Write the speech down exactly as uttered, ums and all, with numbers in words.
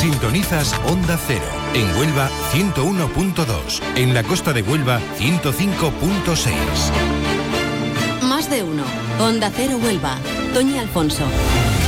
Sintonizas Onda Cero. En Huelva, ciento uno punto dos. En la costa de Huelva, ciento cinco punto seis. Más de uno. Onda Cero Huelva. Toñi Alfonso.